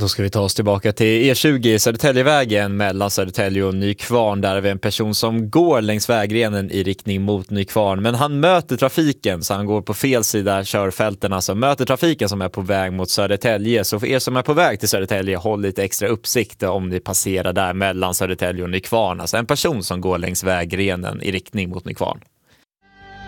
Då ska vi ta oss tillbaka till E20 Södertäljevägen mellan Södertälje och Nykvarn. Där är vi en person som går längs vägrenen i riktning mot Nykvarn. Men han möter trafiken, så han går på fel sida körfälten. Alltså möter trafiken som är på väg mot Södertälje. Så för er som är på väg till Södertälje, håll lite extra uppsikt om ni passerar där mellan Södertälje och Nykvarn. Alltså en person som går längs vägrenen i riktning mot Nykvarn.